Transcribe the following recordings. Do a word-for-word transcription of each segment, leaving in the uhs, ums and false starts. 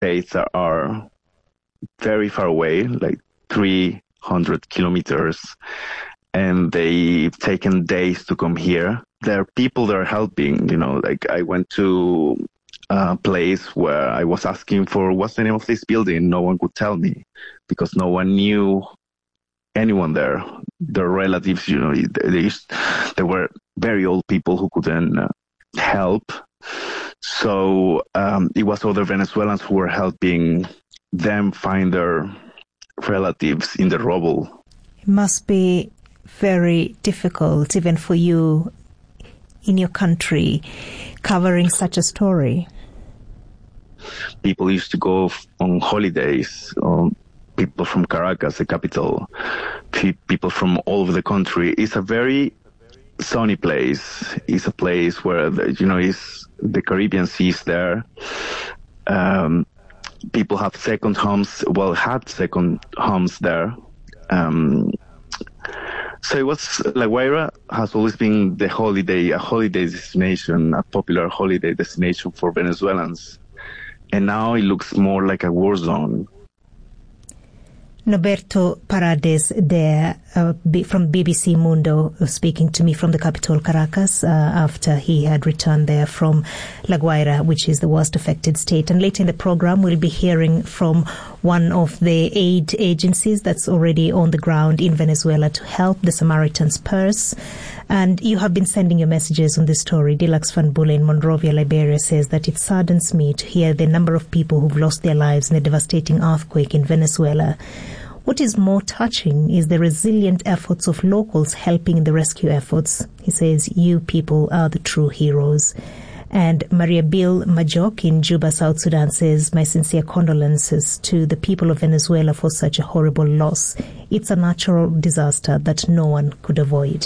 states are, are very far away, like three hundred kilometers, and they've taken days to come here. There are people that are helping, you know, like I went to a place where I was asking for what's the name of this building. No one could tell me because no one knew anyone there. Their relatives, you know, they used, there were very old people who couldn't uh, help. So um, it was other Venezuelans who were helping them find their relatives in the rubble. It must be very difficult, even for you in your country, covering such a story. People used to go on holidays, um, people from Caracas, the capital, people from all over the country. It's a very sunny place. It's a place where, the, you know, it's, the Caribbean Sea is there. Um, people have second homes, well, had second homes there. Um, so it was, La Guaira has always been the holiday, a holiday destination, a popular holiday destination for Venezuelans. And now it looks more like a war zone. Norberto Paredes there uh, from B B C Mundo speaking to me from the capital Caracas uh, after he had returned there from La Guaira, which is the worst affected state. And later in the program we'll be hearing from one of the aid agencies that's already on the ground in Venezuela to help the Samaritan's Purse. And you have been sending your messages on this story. Dilax Van Bulle in Monrovia, Liberia says that it saddens me to hear the number of people who've lost their lives in a devastating earthquake in Venezuela. What is more touching is the resilient efforts of locals helping in the rescue efforts. He says, you people are the true heroes. And Maria Bill Majok in Juba, South Sudan says, my sincere condolences to the people of Venezuela for such a horrible loss. It's a natural disaster that no one could avoid.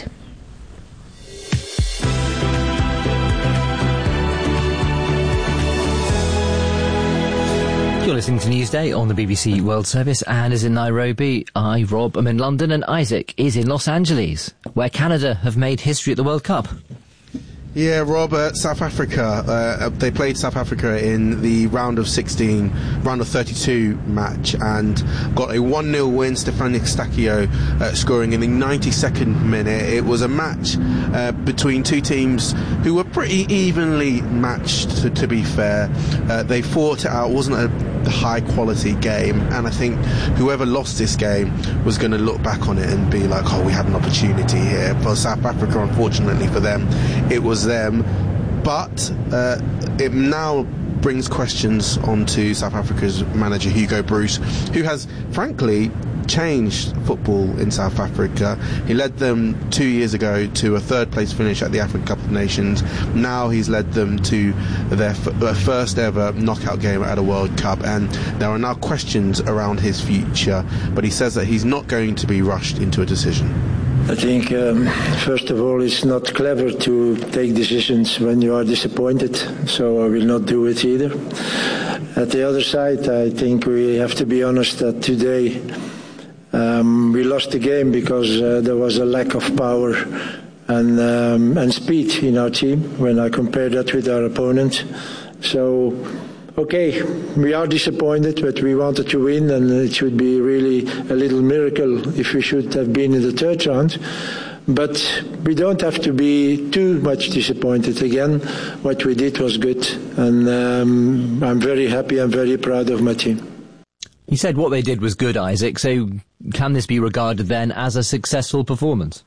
You're listening to Newsday on the B B C World Service. Anne is in Nairobi, I, Rob, am in London, and Isaac is in Los Angeles, where Canada have made history at the World Cup. Yeah, Rob, uh, South Africa, uh, they played South Africa in the round of sixteen, round of thirty-two match, and got a one nil win, Stefano Stakio uh, scoring in the ninety-second minute. It was a match uh, between two teams who were pretty evenly matched, to, to be fair. Uh, they fought it out. It wasn't a high-quality game, and I think whoever lost this game was going to look back on it and be like, oh, we had an opportunity here. For South Africa, unfortunately for them, it was them, but uh, it now brings questions onto South Africa's manager Hugo Broos, who has frankly changed football in South Africa. He led them two years ago to a third place finish at the African Cup of Nations. Now he's led them to their, f- their first ever knockout game at a World Cup, and there are now questions around his future, but he says that he's not going to be rushed into a decision. I think, um, first of all, it's not clever to take decisions when you are disappointed, so I will not do it either. At the other side, I think we have to be honest that today um, we lost the game because uh, there was a lack of power and, um, and speed in our team when I compare that with our opponent. So, okay, we are disappointed, but we wanted to win, and it should be really a little miracle if we should have been in the third round. But we don't have to be too much disappointed again. What we did was good, and um, I'm very happy, I'm very proud of my team. You said what they did was good, Isaac, so can this be regarded then as a successful performance?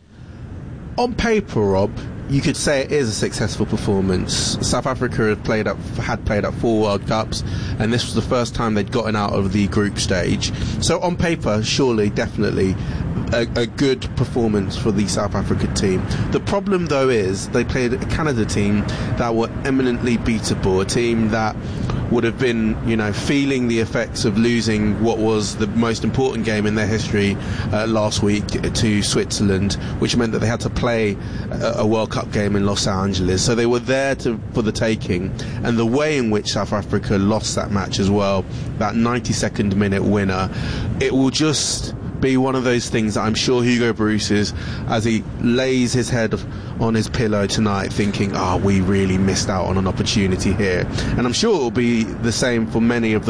On paper, Rob, you could say it is a successful performance. South Africa had played up, had played up four World Cups, and this was the first time they'd gotten out of the group stage. So on paper, surely, definitely, a, a good performance for the South Africa team. The problem, though, is they played a Canada team that were eminently beatable, a team that would have been, you know, feeling the effects of losing what was the most important game in their history uh, last week to Switzerland, which meant that they had to play a, a World Cup game in Los Angeles. So they were there to, for the taking, and the way in which South Africa lost that match as well, that ninety-second minute winner, it will just be one of those things that I'm sure Hugo Broos is, as he lays his head on his pillow tonight, thinking, oh, we really missed out on an opportunity here. And I'm sure it will be the same for many of the